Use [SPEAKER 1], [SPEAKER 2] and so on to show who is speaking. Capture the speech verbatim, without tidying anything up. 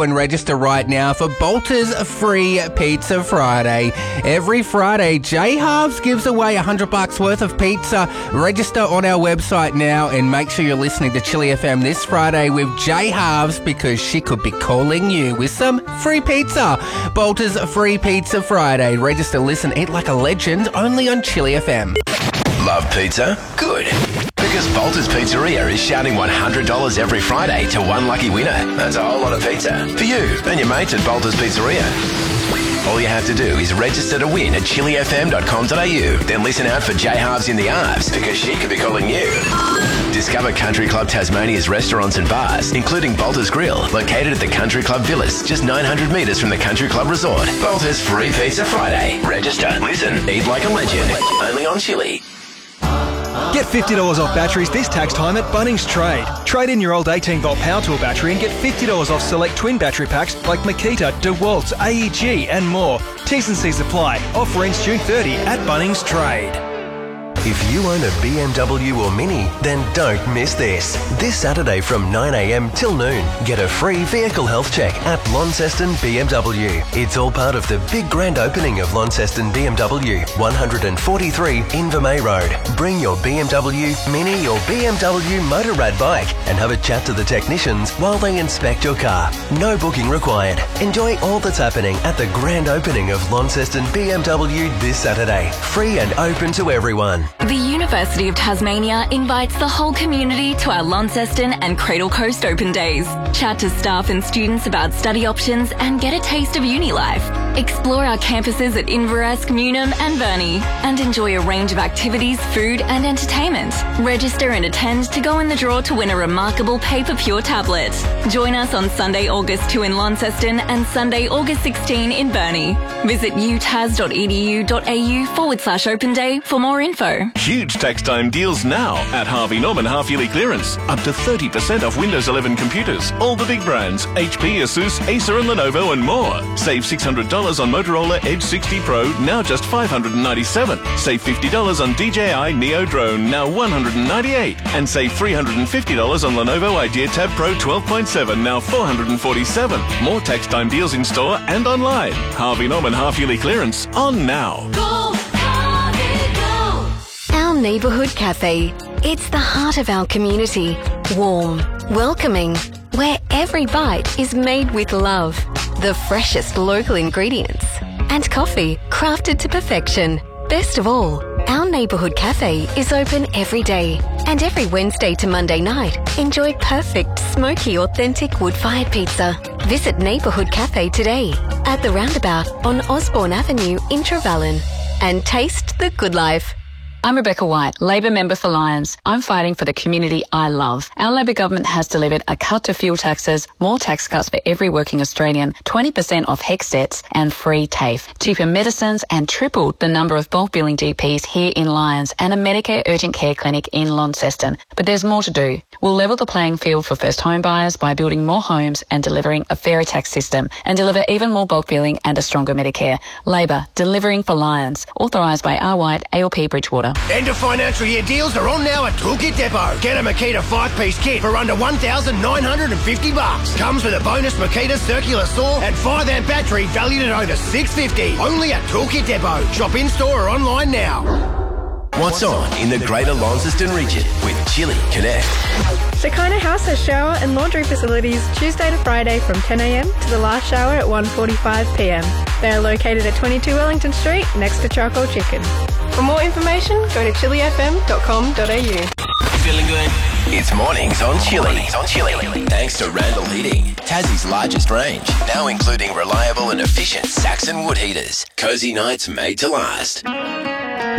[SPEAKER 1] And register right now for Bolter's Free Pizza Friday. Every Friday, J Halves gives away one hundred bucks worth of pizza. Register on our website now and make sure you're listening to Chili F M this Friday with J Halves because she could be calling you with some free pizza. Bolter's Free Pizza Friday. Register, listen, eat like a legend only on Chili F M.
[SPEAKER 2] Love pizza? Good. Because Bolter's Pizzeria is shouting one hundred dollars every Friday to one lucky winner. That's a whole lot of pizza for you and your mates at Bolter's Pizzeria. All you have to do is register to win at chili f m dot com dot a u. Then listen out for J Halves in the Arves because she could be calling you. Discover Country Club Tasmania's restaurants and bars, including Bolter's Grill, located at the Country Club Villas, just nine hundred metres from the Country Club Resort. Bolter's Free Pizza Friday. Register, listen, eat like a legend. Only on Chili.
[SPEAKER 3] Get fifty dollars off batteries this tax time at Bunnings Trade. Trade in your old eighteen volt power tool battery and get fifty dollars off select twin battery packs like Makita, DeWalt, A E G and more. T's and C's apply. Offer ends June thirtieth at Bunnings Trade.
[SPEAKER 4] If you own a B M W or Mini, then don't miss this. This Saturday from nine a m till noon, get a free vehicle health check at Launceston B M W. It's all part of the big grand opening of Launceston B M W, one forty-three Invermay Road. Bring your B M W, Mini or B M W Motorrad bike and have a chat to the technicians while they inspect your car. No booking required. Enjoy all that's happening at the grand opening of Launceston B M W this Saturday. Free and open to everyone.
[SPEAKER 5] The University of Tasmania invites the whole community to our Launceston and Cradle Coast Open Days. Chat to staff and students about study options and get a taste of uni life. Explore our campuses at Inveresk, Newnham and Burnie and enjoy a range of activities, food and entertainment. Register and attend to go in the draw to win a remarkable Paper Pure tablet. Join us on Sunday, August second in Launceston and Sunday, August sixteenth in Burnie. Visit utas dot e d u dot a u forward slash open day for more info.
[SPEAKER 6] Huge tax time deals now at Harvey Norman half-yearly clearance. Up to thirty percent off Windows eleven computers. All the big brands, H P, Asus, Acer and Lenovo and more. Save six hundred dollars on Motorola Edge sixty Pro, now just five hundred ninety-seven dollars. Save fifty dollars on D J I Neo Drone, now one hundred ninety-eight dollars. And save three hundred fifty dollars on Lenovo Idea Tab Pro twelve point seven, now four hundred forty-seven dollars. More tax time deals in store and online. Harvey Norman half-yearly clearance on now.
[SPEAKER 7] Go, Harvey, go!
[SPEAKER 8] Our neighbourhood cafe. It's the heart of our community. Warm, welcoming, where every bite is made with love. The freshest local ingredients. And coffee crafted to perfection. Best of all, our neighbourhood cafe is open every day. And every Wednesday to Monday night, enjoy perfect, smoky, authentic wood-fired pizza. Visit Neighbourhood Cafe today at the roundabout on Osborne Avenue in Trevellyn. And taste the good life.
[SPEAKER 9] I'm Rebecca White, Labor member for Lyons. I'm fighting for the community I love. Our Labor government has delivered a cut to fuel taxes, more tax cuts for every working Australian, twenty percent off HECS debts and free TAFE, cheaper medicines and tripled the number of bulk billing G Ps here in Lyons and a Medicare urgent care clinic in Launceston. But there's more to do. We'll level the playing field for first home buyers by building more homes and delivering a fairer tax system and deliver even more bulk billing and a stronger Medicare. Labor, delivering for Lyons. Authorised by R. White, A L P Bridgewater.
[SPEAKER 10] End of financial year deals are on now at Toolkit Depot. Get a Makita five-piece kit for under one thousand nine hundred fifty bucks. Comes with a bonus Makita circular saw and five amp battery valued at over six hundred fifty dollars. Only at Toolkit Depot. Shop in-store or online now.
[SPEAKER 2] What's on in the Greater Launceston region with Chili Connect?
[SPEAKER 11] Shekinah House has shower and laundry facilities Tuesday to Friday from ten a m to the last shower at one forty-five p m. They are located at twenty-two Wellington Street next to Charcoal Chicken. For more information, go to chili f m dot com dot a u.
[SPEAKER 2] Feeling good? It's mornings on Chili. Mornings on Chili. Thanks to Randall Heating, Tassie's largest range, now including reliable and efficient Saxon wood heaters. Cozy nights made to last.